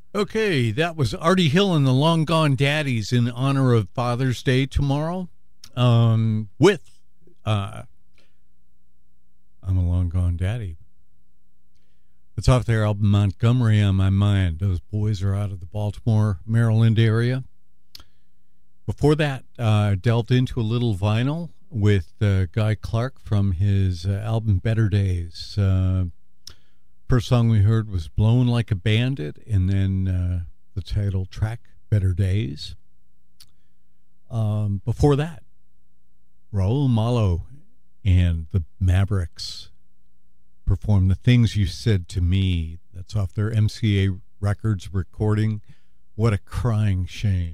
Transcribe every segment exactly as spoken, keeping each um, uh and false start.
Okay, that was Artie Hill and the Long Gone Daddies in honor of Father's Day tomorrow. Um, with uh, I'm a Long Gone Daddy. It's off their album Montgomery on My Mind. Those boys are out of the Baltimore, Maryland area. Before that, uh, delved into a little vinyl with uh, Guy Clark from his uh, album Better Days. Uh, first song we heard was Blown Like a Bandit, and then uh, the title track, Better Days. Um, before that, Raul Malo and the Mavericks performed The Things You Said to Me. That's off their M C A Records recording, What a Crying Shame.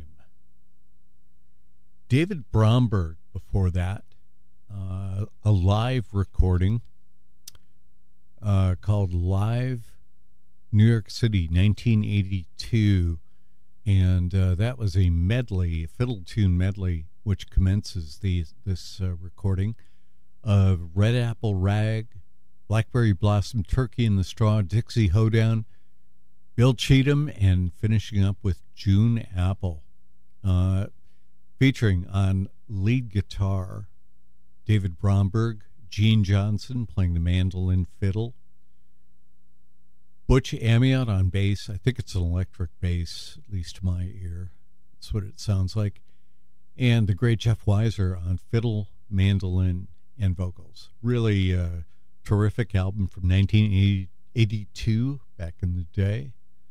David Bromberg before that, uh, a live recording uh, called Live New York City nineteen eighty-two, and uh, that was a medley, a fiddle tune medley, which commences the, this uh, recording of Red Apple Rag, Blackberry Blossom, Turkey in the Straw, Dixie Hoedown, Bill Cheatham, and finishing up with June Apple. Uh, featuring on lead guitar, David Bromberg, Gene Johnson playing the mandolin fiddle, Butch Amiot on bass. I think it's an electric bass, at least to my ear. That's what it sounds like. And the great Jeff Weiser on fiddle, mandolin, and vocals. Really a terrific album from nineteen eighty-two, back in the day.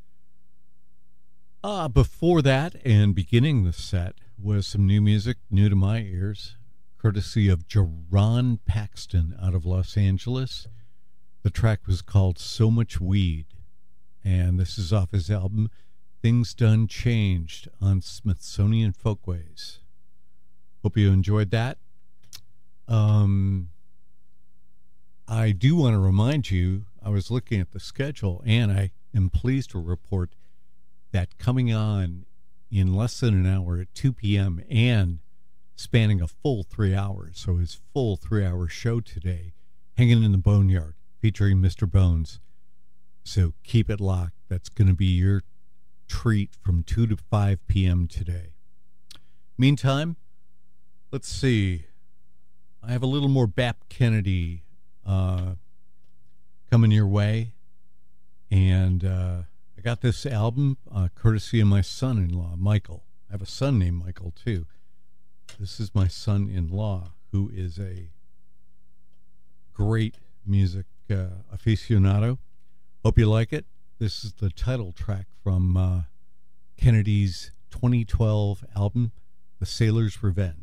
Uh, before that, and beginning the set, was some new music, new to my ears, courtesy of Jerron Paxton out of Los Angeles. The track was called So Much Weed, and this is off his album Things Done Changed on Smithsonian Folkways. Hope you enjoyed that. Um, I do want to remind you, I was looking at the schedule, and I am pleased to report that coming on in less than an hour at two p.m. and spanning a full three hours, so his full three-hour show today, Hanging in the Boneyard, featuring Mister Bones. So keep it locked. That's going to be your treat from two to five p.m. today. Meantime, let's see. I have a little more Bap Kennedy uh, coming your way, and uh, I got this album uh, courtesy of my son-in-law, Michael. I have a son named Michael, too. This is my son-in-law, who is a great music uh, aficionado. Hope you like it. This is the title track from uh, Kennedy's twenty twelve album, The Sailor's Revenge.